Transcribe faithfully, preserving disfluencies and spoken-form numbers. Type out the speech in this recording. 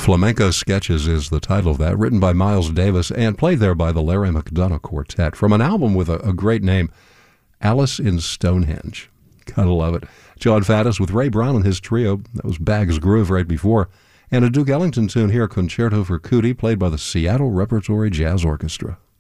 Flamenco Sketches is the title of that, written by Miles Davis and played there by the Larry McDonough Quartet from an album with a, a great name, Alice in Stonehenge. Gotta love it. John Faddis with Ray Brown and his trio. That was Bag's Groove right before. And a Duke Ellington tune here, Concerto for Cootie, played by the Seattle Repertory Jazz Orchestra.